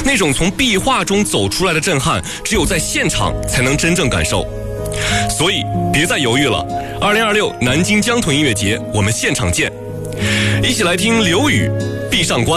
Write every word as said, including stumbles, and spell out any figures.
那种从壁画中走出来的震撼，只有在现场才能真正感受。所以别再犹豫了，二零二六南京江豚音乐节，我们现场见！一起来听刘宇《闭上关》。